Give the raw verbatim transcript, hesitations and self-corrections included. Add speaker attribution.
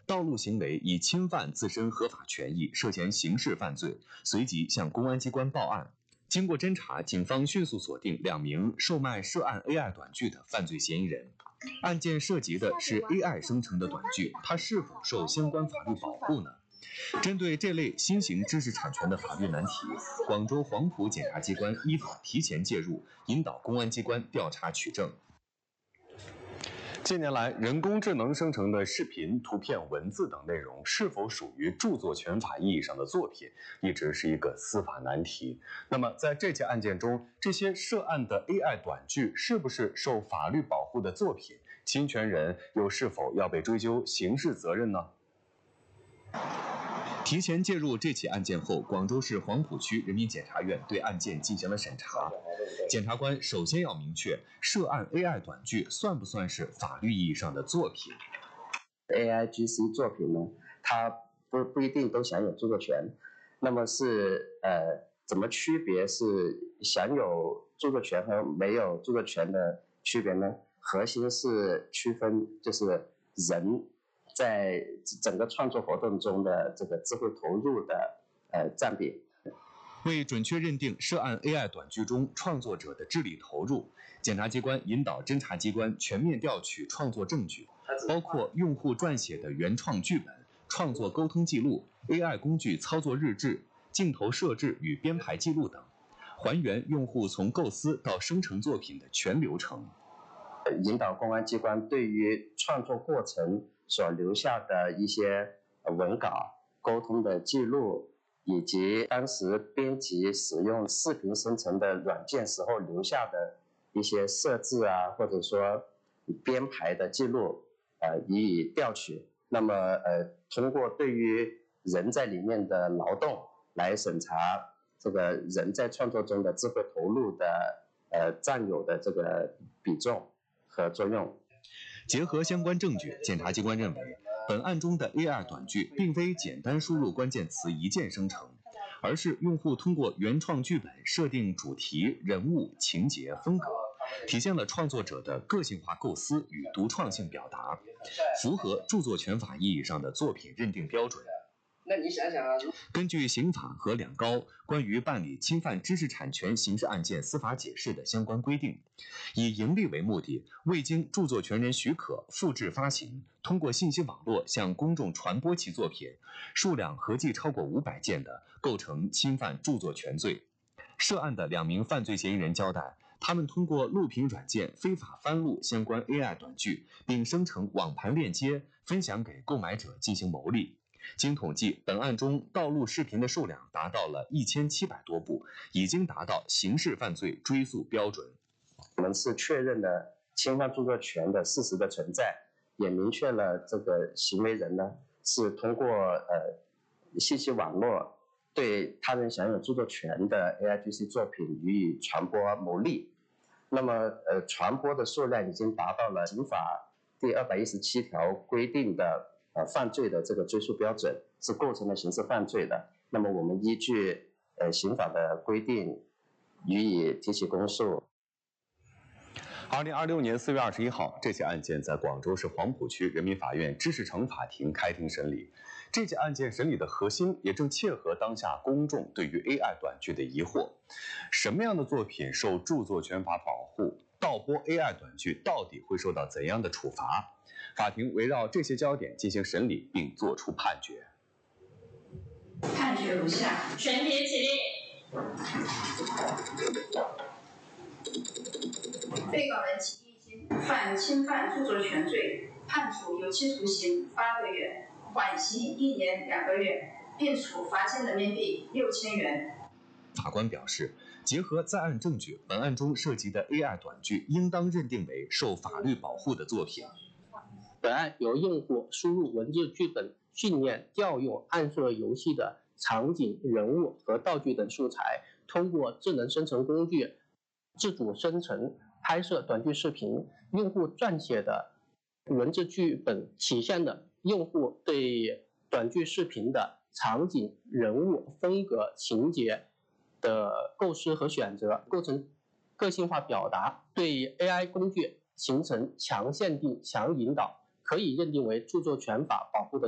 Speaker 1: 盗录行为已侵犯自身合法权益，涉嫌刑事犯罪，随即向公安机关报案。经过侦查，警方迅速锁定两名售卖涉案 A I 短剧的犯罪嫌疑人。案件涉及的是 A I 生成的短剧，它是否受相关法律保护呢？针对这类新型知识产权的法律难题，广州黄埔检察机关依法提前介入，引导公安机关调查取证。近年来，人工智能生成的视频、图片、文字等内容是否属于著作权法意义上的作品，一直是一个司法难题。那么，在这起案件中，这些涉案的 A I 短剧是不是受法律保护的作品？侵权人又是否要被追究刑事责任呢？提前介入这起案件后，广州市黄埔区人民检察院对案件进行了审查。检察官首先要明确，涉案 A I 短剧算不算是法律意义上的作品
Speaker 2: ？A I G C 作品呢，它不不一定都享有著作权。那么是呃，怎么区别是享有著作权和没有著作权的区别呢？核心是区分就是人在整个创作活动中的这个智慧投入的呃占比。
Speaker 1: 为准确认定涉案 A I 短剧中创作者的智力投入，检察机关引导侦查机关全面调取创作证据，包括用户撰写的原创剧本、创作沟通记录、A I 工具操作日志、镜头设置与编排记录等，还原用户从构思到生成作品的全流程。
Speaker 2: 引导公安机关对于创作过程所留下的一些文稿、沟通的记录，以及当时编辑使用视频生成的软件时候留下的一些设置啊，或者说编排的记录，呃，予以调取。那么，呃，通过对于人在里面的劳动来审查这个人在创作中的智慧投入的呃占有的这个比重和作用。
Speaker 1: 结合相关证据，检察机关认为，本案中的 A I 短剧并非简单输入关键词一键生成，而是用户通过原创剧本设定主题、人物、情节、风格，体现了创作者的个性化构思与独创性表达，符合著作权法意义上的作品认定标准。
Speaker 2: 那你想想啊，
Speaker 1: 根据刑法和两高关于办理侵犯知识产权刑事案件司法解释的相关规定，以盈利为目的，未经著作权人许可复制发行，通过信息网络向公众传播其作品，数量合计超过五百件的，构成侵犯著作权罪。涉案的两名犯罪嫌疑人交代，他们通过录屏软件非法翻录相关 A I 短剧，并生成网盘链接，分享给购买者进行牟利。经统计，本案中盗录视频的数量达到了一千七百多部，已经达到刑事犯罪追诉标准。
Speaker 2: 我们是确认了侵犯著作权的事实的存在，也明确了这个行为人呢是通过呃信息网络对他人享有著作权的 A I G C 作品予以传播牟利。那么呃传播的数量已经达到了刑法第二百一十七条规定的呃，犯罪的这个追诉标准，是构成了刑事犯罪的。那么我们依据呃刑法的规定予以提起公诉。
Speaker 1: 二零二六年四月二十一号，这起案件在广州市黄埔区人民法院知识城法庭开庭审理。这起案件审理的核心也正切合当下公众对于 A I 短剧的疑惑：什么样的作品受著作权法保护？盗播 A I 短剧到底会受到怎样的处罚？法庭围绕这些焦点进行审理，并作出判决。
Speaker 3: 判决如下：全体起立。被告人齐立新犯侵犯著作权罪，判处有期徒刑八个月，缓刑一年两个月，并处罚金人民币六千元。
Speaker 1: 法官表示，结合在案证据，本案中涉及的 A I 短剧应当认定为受法律保护的作品。
Speaker 4: 本案由用户输入文字剧本，训练调用暗设游戏的场景、人物和道具等素材，通过智能生成工具自主生成拍摄短剧视频。用户撰写的文字剧本体现了用户对短剧视频的场景、人物、风格、情节的构思和选择，构成个性化表达，对 A I 工具形成强限定、强引导，可以认定为著作权法保护的